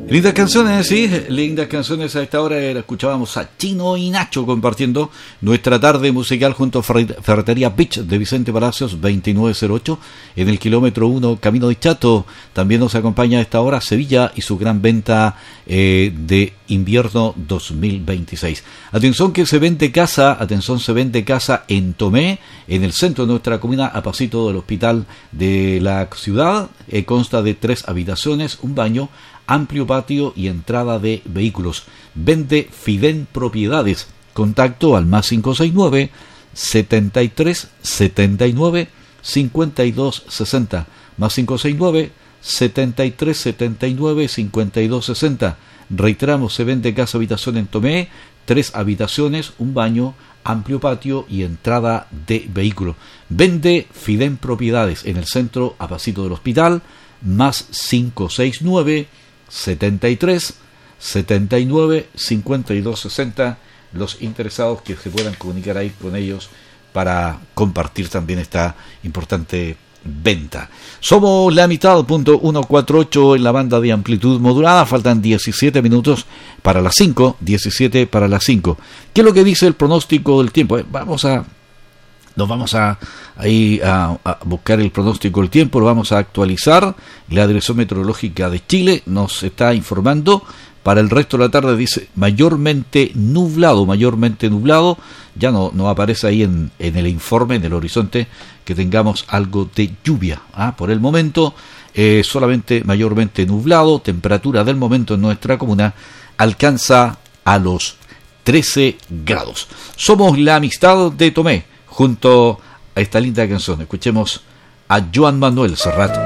Lindas canciones, sí, lindas canciones. A esta hora escuchábamos a Chino y Nacho compartiendo nuestra tarde musical junto a Ferretería Beach de Vicente Palacios 2908 en el kilómetro 1 Camino de Chato. También nos acompaña a esta hora Sevilla y su gran venta de invierno 2026. Atención que se vende casa, en Tomé, en el centro de nuestra comuna, a pasito del hospital de la ciudad. Consta de 3 habitaciones, un baño, amplio patio y entrada de vehículos. Vende Fiden Propiedades. Contacto al más 569 73 79 52 60, más 569 73 79 52 60. Reiteramos, se vende casa habitación en Tomé, 3 habitaciones, un baño, amplio patio y entrada de vehículo. Vende Fiden Propiedades en el centro, a pasito del hospital, más 569 73 79 52 60. Los interesados que se puedan comunicar ahí con ellos para compartir también esta importante venta. Somos la mitad, punto 148 en la banda de amplitud modulada. Faltan 17 minutos para las 5. 17 para las 5. ¿Qué es lo que dice el pronóstico del tiempo? Nos vamos a buscar el pronóstico del tiempo, lo vamos a actualizar. La Dirección Meteorológica de Chile nos está informando. Para el resto de la tarde dice mayormente nublado. Ya no aparece ahí en el informe, en el horizonte, que tengamos algo de lluvia. Por el momento, solamente mayormente nublado. Temperatura del momento en nuestra comuna alcanza a los 13 grados. Somos la amistad de Tomé. Junto a esta linda canción, escuchemos a Joan Manuel Serrat.